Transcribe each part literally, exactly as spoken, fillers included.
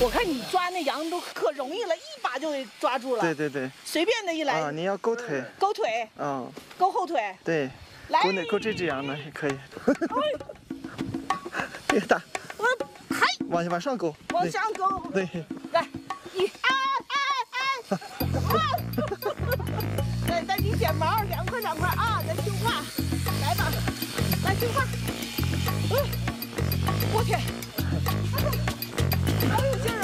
我看你抓那羊都可容易了，一把就给抓住了。 对对对。 随便的一来。 啊，你要勾腿。 勾腿。 嗯。 勾后腿。 对。 来。 勾那勾这只羊呢也可以。别打。 我嗨。 往往上勾。 往上勾。 对。 来，一哎哎哎。再再给剪毛，两块两块啊，咱听话，来吧，来听话。嗯，我天，好有劲儿啊！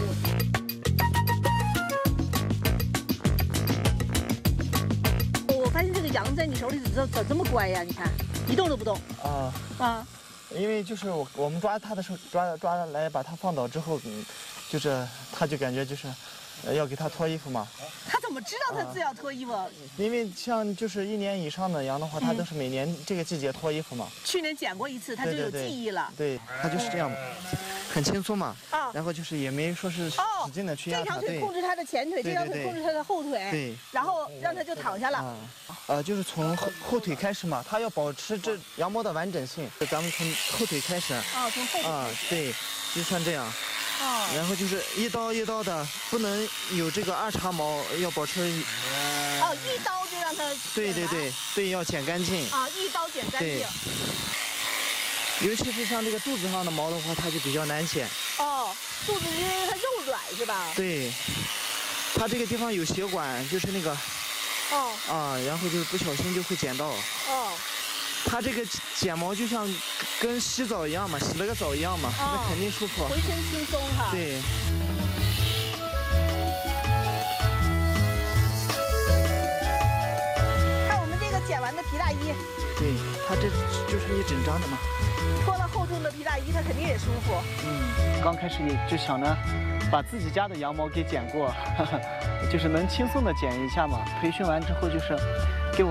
我发现这个羊在你手里怎怎这么乖呀？你看，一动都不动。 啊啊。 因为就是我我们抓它的时候，抓抓来把它放倒之后，嗯，就是它就感觉就是。呃，要给它脱衣服嘛？ 他怎么知道他自己要脱衣服？啊、 因为像就是一年以上的羊的话，它都是每年这个季节脱衣服嘛。 去年剪过一次，它就有记忆了。 对，它就是这样，很轻松嘛。啊。然后就是也没说是使劲的去压它。 这条腿控制它的前腿，这条腿控制它的后腿。 对。 然后让它就躺下了。啊。 呃，就是从后后腿开始嘛，它要保持这羊毛的完整性。咱们从后腿开始。 啊，从后腿。 啊，对，就像这样。 哦， 然后就是一刀一刀的，不能有这个二茬毛，要保持。 哦，一刀就让它。 对对对对，要剪干净。 啊，一刀剪干净。 尤其是像这个肚子上的毛的话，它就比较难剪。 哦，肚子因为它肉软是吧？ 对，它这个地方有血管，就是那个。 哦。 啊，然后就是不小心就会剪到。 哦。 它这个剪毛就像跟洗澡一样嘛，洗了个澡一样嘛， 哦、 那肯定舒服， 浑身轻松哈。 对。 看我们这个剪完的皮大衣。 对，它这就是一整张的嘛。 脱了厚重的皮大衣，它肯定也舒服。 嗯，刚开始也就想着把自己家的羊毛给剪过，就是能轻松的剪一下嘛。培训完之后就是。